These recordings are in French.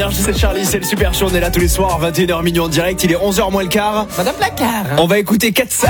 C'est Charlie, c'est le Super Show, on est là tous les soirs, 21h minuit en direct, il est 11h moins le quart. Madame Placard. On va écouter Katsai.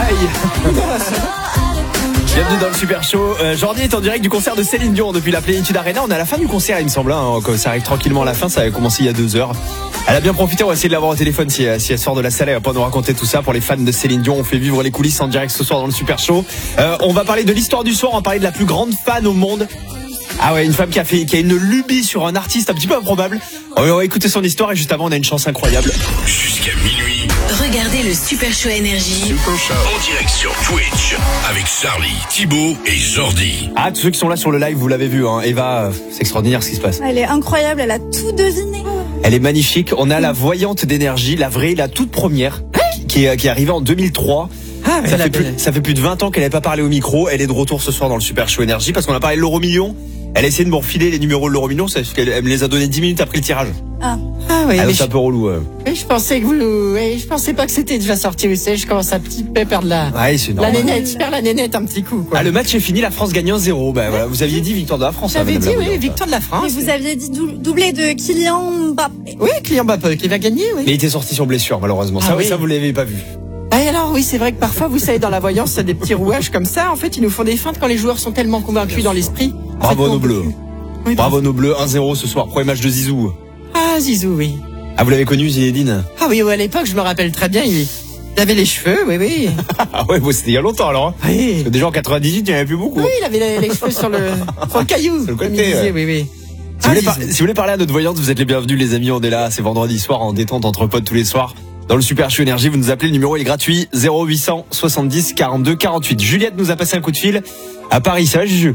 Bienvenue dans le Super Show. Jordi est en direct du concert de Céline Dion depuis la Plénitude Arena. On est à la fin du concert, il me semble, ça arrive tranquillement à la fin, ça avait commencé il y a 2 heures. Elle a bien profité, on va essayer de l'avoir au téléphone si elle sort de la salle, elle va pas nous raconter tout ça. Pour les fans de Céline Dion, on fait vivre les coulisses en direct ce soir dans le Super Show. On va parler de l'histoire du soir, on va parler de la plus grande fan au monde. Ah ouais, une femme qui a une lubie sur un artiste un petit peu improbable. On va écouter son histoire et juste avant on a une chance incroyable. Jusqu'à minuit. Regardez le Super Show Énergie. En direct sur Twitch avec Charlie, Thibaut et Jordi. Ah, tous ceux qui sont là sur le live, vous l'avez vu, hein. Eva, c'est extraordinaire ce qui se passe. Elle est incroyable, elle a tout deviné. Elle est magnifique. On a la voyante d'énergie, la vraie, la toute première, qui est arrivée en 2003. Ah, Ça fait plus de 20 ans qu'elle n'avait pas parlé au micro. Elle est de retour ce soir dans le Super Show Énergie parce qu'on a parlé de l'euro million. Elle a essayé de me refiler les numéros de l'euro million, c'est parce qu'elle me les a donnés 10 minutes après le tirage. Ah oui, mais c'est un peu relou. Je pensais que je pensais pas que c'était déjà sorti. Vous savez, je commence à petit peu perdre c'est la nénette. Je perds la nénette un petit coup, quoi. Ah, le match est fini, la France gagne 1-0. Ben voilà, vous aviez dit victoire de la France. J'avais dit victoire de la France. Et vous aviez dit doublé de Kylian Mbappé. Oui, Kylian Mbappé qui va gagner, oui. Mais il était sorti sur blessure, malheureusement. Ça vous l'avez pas vu. Et alors oui, c'est vrai que parfois, vous savez, dans la voyance, il y a des petits rouages comme ça. En fait, ils nous font des feintes quand les joueurs sont tellement convaincus dans l'esprit. Bravo nos bleus. Oui, bravo nos bleus, 1-0 ce soir, premier match de Zizou. Ah, Zizou, oui. Ah, vous l'avez connu, Zinedine? Ah oui, à l'époque, je me rappelle très bien, il avait les cheveux, oui. Ah ouais, c'était il y a longtemps alors. Oui. Parce que déjà en 98, il n'y en avait plus beaucoup. Oui, il avait les cheveux sur le caillou. Sur le côté, comme il disait, oui. Si vous voulez parler à notre voyante, vous êtes les bienvenus les amis, on est là, c'est vendredi soir en détente entre potes tous les soirs. Dans le Super Show Énergie, vous nous appelez, le numéro est gratuit, 0800 70 42 48. Juliette nous a passé un coup de fil à Paris, ça va Juju?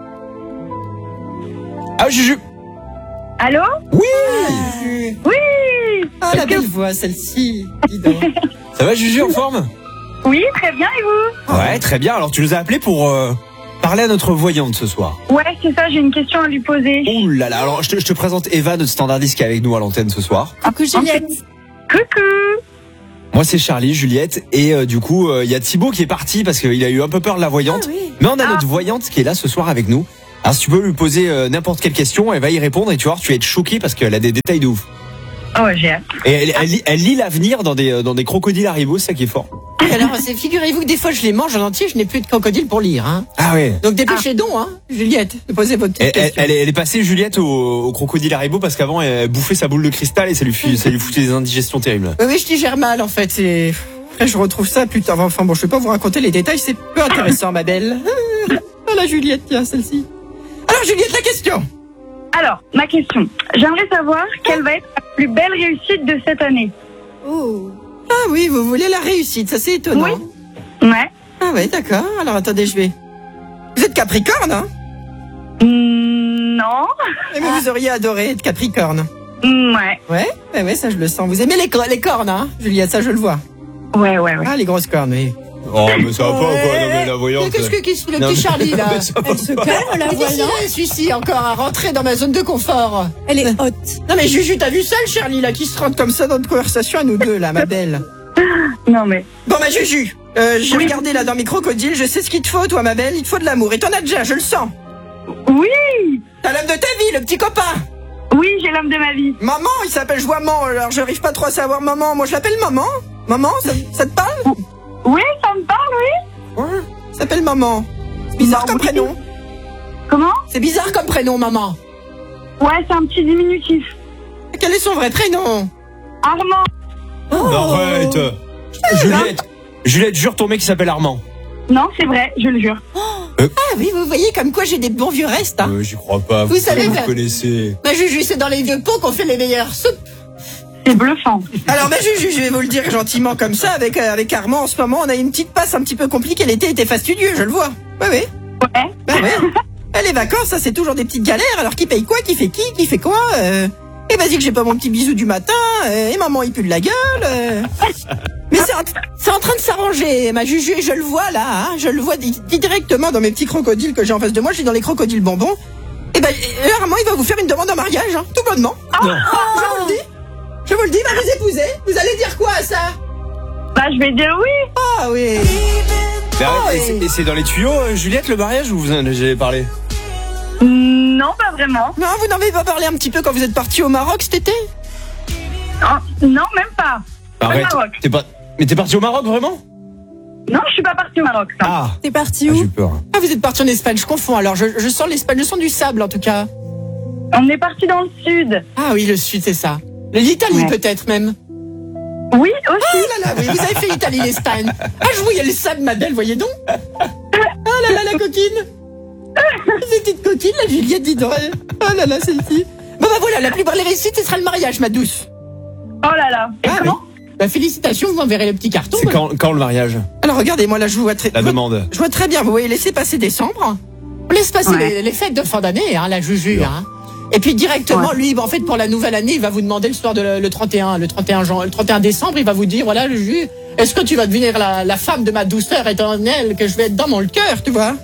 Ah Juju? Allô? Oui. Oui. Ah, la belle voix, celle-ci. Dis donc. Ça va Juju, en forme? Oui, très bien, et vous? Ouais, très bien. Alors tu nous as appelé pour parler à notre voyante ce soir. Ouais, c'est ça, j'ai une question à lui poser. Ouh là là, alors je te présente Eva, notre standardiste qui est avec nous à l'antenne ce soir. Coucou Juliette. Coucou. Moi c'est Charlie, Juliette, et du coup il y a Thibaut qui est parti parce qu'il a eu un peu peur de la voyante. Ah oui. Mais on a notre voyante qui est là ce soir avec nous. Alors si tu peux lui poser n'importe quelle question, elle va y répondre et tu vas voir, tu vas être choqué parce qu'elle a des détails de ouf. Oh, j'ai hâte. Et elle lit l'avenir dans des crocodiles Haribo, c'est ça qui est fort. Alors, figurez-vous que des fois, je les mange en entier, je n'ai plus de crocodile pour lire, hein. Ah ouais. Donc, dépêchez donc, hein, Juliette, de poser votre petite question. Elle est passée Juliette au crocodile Haribo parce qu'avant elle bouffait sa boule de cristal et ça lui foutait des indigestions terribles. Oui, je digère mal, en fait, Après, je retrouve ça plus tard. Enfin, bon, je vais pas vous raconter les détails, c'est peu intéressant, ma belle. Ah, la Juliette, tiens, celle-ci. Alors, Juliette, la question. Alors, ma question. J'aimerais savoir quelle va être la plus belle réussite de cette année. Oh. Ah oui, vous voulez la réussite, ça c'est étonnant. Oui. Ouais. Ah ouais, d'accord. Alors, attendez, Vous êtes Capricorne, hein? Non. Mais vous auriez adoré être Capricorne. Ouais. Ouais, ça je le sens. Vous aimez les cornes, hein, Juliette, ça je le vois. Ouais. Ah, les grosses cornes, oui. Oh mais ça va pas quoi, non mais la voyante. Qu'est-ce que le petit Charlie, là? Elle se calme, la voyante. Celui-ci, encore à rentrer dans ma zone de confort. Elle est haute. Non mais Juju, t'as vu ça, le Charlie, là, qui se rentre comme ça dans notre conversation à nous deux, là, ma belle? Non, mais... Bon, bah Juju, j'ai regardé là dans mes crocodiles, je sais ce qu'il te faut, toi, ma belle, il te faut de l'amour. Et t'en as déjà, je le sens. Oui. T'as l'homme de ta vie, le petit copain. Oui, j'ai l'homme de ma vie. Maman, il s'appelle Joiement, alors j'arrive pas trop à savoir maman. Moi, je l'appelle maman. Maman, ça te parle? Oui, ça me parle, oui. Ouais, ça s'appelle maman. C'est bizarre comme prénom. Comment? C'est bizarre comme prénom, maman. Ouais, c'est un petit diminutif. Quel est son vrai prénom? Armand. Arrête. Juliette, jure ton mec qui s'appelle Armand. Non, c'est vrai, je le jure. Ah oui, vous voyez comme quoi j'ai des bons vieux restes, hein. J'y crois pas. Vous savez, vous connaissez. Ma Juju, c'est dans les vieux pots qu'on fait les meilleures soupes. C'est bluffant. Alors, ma Juju, je vais vous le dire gentiment comme ça, avec Armand, en ce moment, on a une petite passe un petit peu compliquée. L'été était fastidieux, je le vois. Oui. Ouais. Bah ouais. Les vacances, ça, c'est toujours des petites galères. Alors, qui paye quoi? Qui fait qui fait quoi? Et vas-y que j'ai pas mon petit bisou du matin. Et maman, il pue de la gueule. Mais c'est en train de s'arranger, ma Juju, et je le vois là, hein. Je le vois directement dans mes petits crocodiles que j'ai en face de moi. Je suis dans les crocodiles bonbons. Et ben, Armand, il va vous faire une demande en mariage, hein, tout bonnement. Je vous le dis, va vous épouser. Vous allez dire quoi à ça? Bah, je vais dire oui. Ah oui. Et c'est dans les tuyaux, Juliette, le mariage, ou vous en avez parlé? Non, pas vraiment. Non, vous n'en avez pas parlé un petit peu quand vous êtes parti au Maroc cet été? Non, même pas. Arrête. Au Maroc. Mais t'es parti au Maroc vraiment? Non, je suis pas partie au Maroc. Non. Ah. T'es parti J'ai où? eu peur. Ah, vous êtes parti en Espagne, je confonds. Alors, je sens l'Espagne, je sens du sable en tout cas. On est parti dans le sud. Ah oui, le sud, c'est ça. L'Italie Ouais. peut-être même. Oui, aussi. Oh là là, oui, vous avez fait l'Italie, l'Espagne. Ah, je voyais le sable, ma belle, voyez donc. Ah là là, la coquine. Cette petite coquine, la Juliette, dis donc. Ah là là, celle-ci. Bon bah voilà, la plus belle réussite, ce sera le mariage, ma douce. Oh là là. Et Ah, comment Bah félicitations, vous enverrez le petit carton. C'est quand le mariage? Alors regardez, moi là, je vois très... La demande. Je vois très bien, vous voyez, laissez passer décembre. On laisse passer Ouais. les fêtes de fin d'année, hein, la Juju. Hein. Et puis directement, Ouais. lui, en fait, pour la nouvelle année, il va vous demander le soir de le 31 décembre, il va vous dire, voilà, Juju, est-ce que tu vas devenir la femme de ma douceur éternelle que je vais être dans mon cœur, tu vois?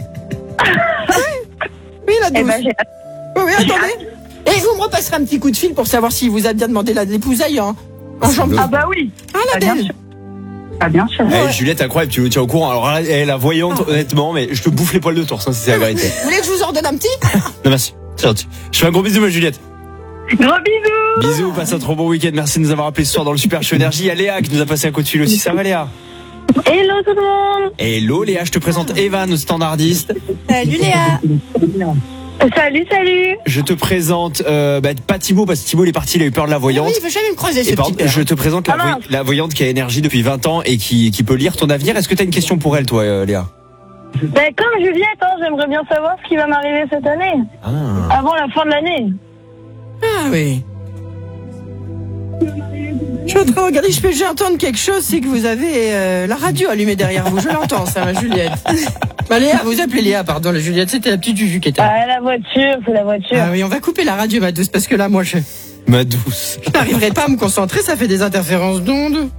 Oui, la douce. Eh ben, j'ai hâte. Oui, attendez. Et vous me repasserez un petit coup de fil pour savoir s'il vous a bien demandé l'épousaille en janvier. Ah bah oui. Ah, la bien belle. sûr. Ah bien sûr. Eh, Juliette, incroyable, tu me tiens au courant. Alors, elle est la voyante, honnêtement, mais je te bouffe les poils de torse, hein, si c'est la vérité. Vous voulez que je vous en donne un petit? Non, merci. C'est gentil. Je fais un gros bisou, ma Juliette. Gros bisous. Bisous, passe un trop bon week-end. Merci de nous avoir appelé ce soir dans le Super Show Énergie. Il y a Léa qui nous a passé un coup de fil aussi. Ça va, Léa? Hello tout le monde. Hello, Léa, je te présente Evan, standardiste. Salut Léa. Salut, salut. Je te présente, pas Thibaut, parce que Thibaut, il est parti, il a eu peur de la Oui, voyante. il veut jamais me croiser, ce Et petit père. je te présente la voyante qui a énergie depuis 20 ans et qui peut lire ton avenir. Est-ce que tu as une question pour elle, toi, Léa? Ben, comme Juliette, hein, j'aimerais bien savoir ce qui va m'arriver cette année, Ah. avant la fin de l'année. Ah oui. Je suis en train de regarder, j'ai entendu quelque chose, c'est que vous avez la radio allumée derrière vous. Je l'entends, ça, ma Juliette. Bah, Léa, vous appelez Léa, pardon, la Juliette, c'était la petite Juju qui était là. Ah, la voiture, c'est la voiture. Ah oui, on va couper la radio, ma douce, parce que là, moi, je Ma douce. n'arriverai pas à me concentrer, ça fait des interférences d'ondes.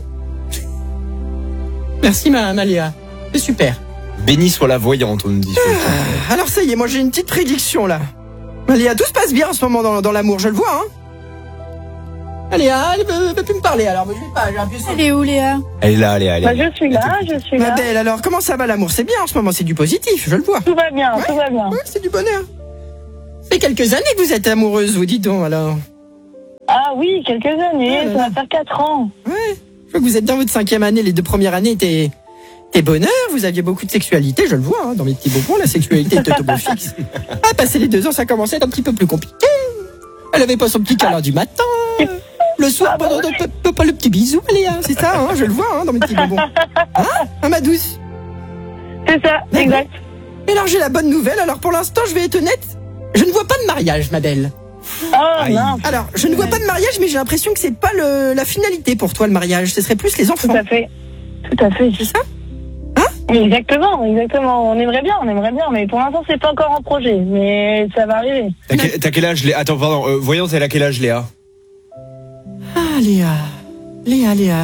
Merci, ma Léa. C'est super. Béni soit la voyante, on nous dit. Alors, ça y est, moi, j'ai une petite prédiction, là. Ma Léa, tout se passe bien en ce moment dans l'amour, je le vois, hein. Léa, elle veut plus me parler, alors, mais je vais pas, j'ai appuyé sur Elle est où Léa? Elle est là, Léa, elle est Bah, là. je suis là, je suis Ma là. belle, alors, comment ça va l'amour? C'est bien en ce moment, c'est du positif, je le vois. Tout va bien, tout va bien. Ouais, c'est du bonheur. Ça fait quelques années que vous êtes amoureuse, vous dites donc, alors. Ah oui, quelques années, Ah là ça là. va faire 4 ans. Ouais. Je vois que vous êtes dans votre 5e année, les 2 premières années étaient bonheur, vous aviez beaucoup de sexualité, je le vois, hein, dans mes petits bonbons, la sexualité était au beau fixe. Ah, passé les 2 ans, ça commençait à être un petit peu plus compliqué. Elle avait pas son petit câlin du matin. Le soir, pas le petit bisou, Léa, c'est ça, hein, je le vois, hein, dans mes petits bonbons. Hein, ma douce? C'est ça, Ouais, exact. Et alors, j'ai la bonne nouvelle, alors pour l'instant, je vais être honnête, je ne vois pas de mariage, ma belle. Oh Aïe. mince, Alors, je ne vois pas de mariage, mais j'ai l'impression que c'est pas la finalité pour toi, le mariage. Ce serait plus les enfants. tout à fait. Tout à fait. C'est ça? Exactement, exactement. On aimerait bien, mais pour l'instant, c'est pas encore en projet. Mais ça va arriver. T'as quel âge, Léa? Attends, pardon, voyante, elle a quel âge, Léa? Ah, Léa. Léa.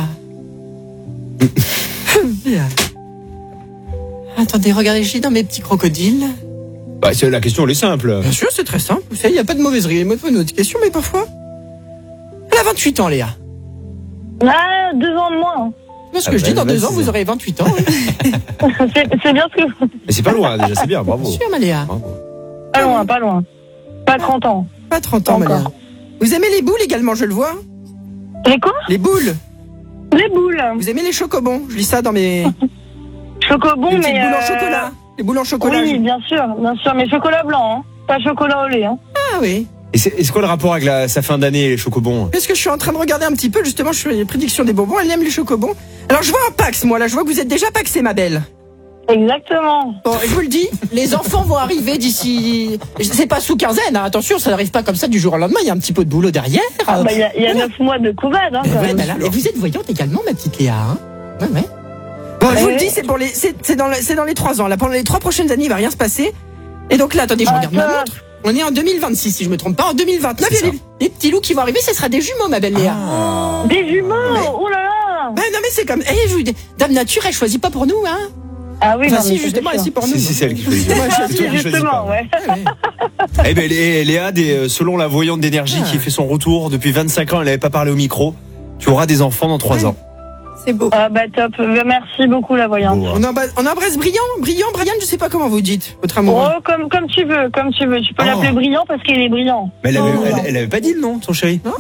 Attendez, regardez, je suis dans mes petits crocodiles. Bah, la question, elle est simple. Bien sûr, c'est très simple. Vous savez, il n'y a pas de mauvaiserie. Il n'y a pas de autre question, mais parfois. Elle a 28 ans, Léa. Ah, 2 ans de moins. C'est ce Ah que je bah, dis, dans 2 ans, vas-y. vous aurez 28 ans. Oui. C'est bien ce que vous... Mais c'est pas loin, déjà, c'est bien, bravo. Bien sûr, ma Léa. Bravo. Pas loin, pas loin. Pas 30 ans. Pas 30 ans, ma Encore. Léa. Vous aimez les boules également, je le vois. Les quoi? Les boules. Les boules. Vous aimez les chocobons. Je lis ça dans mes... Chocobon, les petites mais... boules en chocolat. Les boules en chocolat. Oui, bien sûr, mais chocolat blanc, hein. Pas chocolat au lait, hein. Ah oui. Et c'est quoi le rapport avec sa fin d'année, les chocobons? Parce que je suis en train de regarder un petit peu, justement, je fais les prédictions des bonbons, elle aime les chocobons. Alors je vois un Pax, moi, là, je vois que vous êtes déjà paxé, ma belle. Exactement. Bon, je vous le dis, les enfants vont arriver d'ici... C'est pas sous quinzaine, hein, attention, ça n'arrive pas comme ça du jour au lendemain, il y a un petit peu de boulot derrière. Ah, bah, il y a 9 mois de couvade, hein, quand Ouais, même. bah là, et vous êtes voyante également, ma petite Léa, hein. Ouais. Bon, je vous le dis, c'est dans les 3 ans, là, pendant les 3 prochaines années, il va rien se passer. Et donc là, attendez, je regarde ma ça. montre. On est en 2026, si je me trompe pas, en 2029, il y a des petits loups qui vont arriver, ce sera des jumeaux, ma belle Léa. Des jumeaux. Oh là là. Ben non mais c'est comme, je vous dis, Dame Nature elle choisit pas pour nous hein. Ah oui, Enfin non, si mais justement c'est elle sûr. si pour nous. Si, c'est elle qui choisit. Moi, je C'est choisis, toi qui choisis Justement, pas. ouais. Eh ben, Léa, selon la voyante d'énergie qui fait son retour depuis 25 ans, elle n'avait pas parlé au micro. Tu auras des enfants dans 3 ans. C'est beau. Ah bah top, merci beaucoup la voyante. Beau, hein. On embrasse Brian, Brian, je sais pas comment vous dites, votre amour. Oh, comme tu veux. Tu peux Oh. l'appeler brillant parce qu'il est brillant. Mais Oh. elle avait pas dit le nom, ton chéri? Non.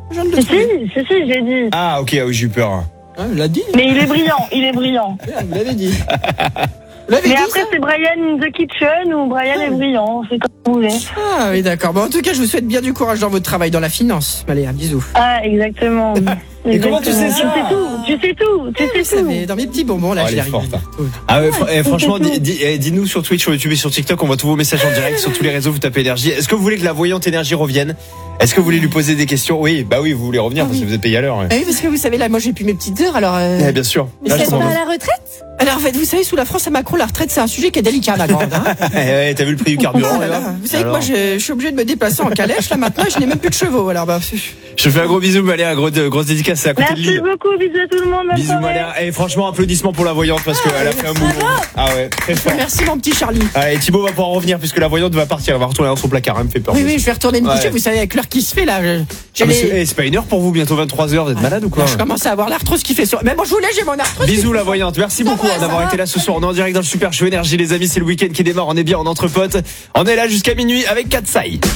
Je viens de le trouver. Si, j'ai dit. Ah, ok, oui, j'ai eu peur. Ah, il l'a dit. Mais il est brillant. Vous l'avez dit. Vous l'avez Mais dit, après, ça c'est Brian in the Kitchen ou Brian est brillant, c'est comme vous voulez. Ah oui, d'accord. Bon, en tout cas, je vous souhaite bien du courage dans votre travail, dans la finance. Allez, un bisou. Ah, exactement. Et comment tu sais ça? Tu sais tout. Vous savez, dans mes petits bonbons, là, Oh, j'y elle est arrive. forte, hein. Ah ouais, franchement, dis-nous sur Twitch, sur YouTube et sur TikTok, on voit tous vos messages en direct sur tous les réseaux, vous tapez énergie. Est-ce que vous voulez que la voyante énergie revienne? Est-ce que vous voulez lui poser des questions? Oui, bah oui, vous voulez revenir parce que vous êtes payé à l'heure. Ah oui, parce que vous savez, là, moi, j'ai plus mes petites heures, alors... Bien sûr. Mais Là, je c'est t'en pas veux. à la retraite? Alors, en fait, vous savez, sous la France à Macron, la retraite, c'est un sujet qui est délicat, la grande. Hein. Ouais, t'as vu le prix du carburant? Oh là là. là Vous savez que Alors moi, je suis obligé de me déplacer en calèche, là, maintenant, et je n'ai même plus de chevaux, alors bah... Je fais un gros bisou, Maléa, grosse dédicace, c'est à côté de Merci Lille. beaucoup, bisous à tout le monde. bonne Bisous, soirée. Maléa. Et franchement, applaudissements pour la voyante parce qu'elle a fait un mouvement. Ah ouais, très fort. Merci, mon petit Charlie. Allez, Thibaut va pouvoir revenir puisque la voyante va partir, elle va retourner dans son placard, elle me fait peur. Oui, je vais retourner me coucher, Ouais. vous savez, avec l'heure qui se fait, là. Ah, mais c'est pas une heure pour vous, bientôt 23h, vous êtes malade ou quoi? Je commence à avoir l'arthrose qui fait sur... Mais bon, je voulais, j'ai mon arthrose. Bisous la voyante, merci Ça beaucoup va, ça d'avoir va. été là ce soir. On est en direct dans le Super Show Énergie les amis, c'est le week-end qui démarre, on est bien en entre potes. On est là jusqu'à minuit avec Katsai.